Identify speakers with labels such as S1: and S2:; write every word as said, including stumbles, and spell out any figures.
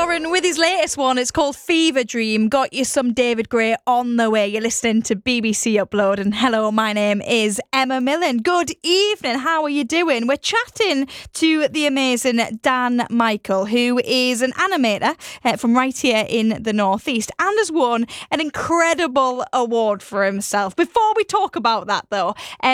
S1: Warren with his latest one. It's called Fever Dream. Got you some David Gray on the way. You're listening to B B C Upload. And hello, my name is Emma Millen. Good evening. How are you doing? We're chatting to the amazing Dan Michael, who is an animator uh, from right here in the Northeast and has won an incredible award for himself. Before we talk about that, though, um,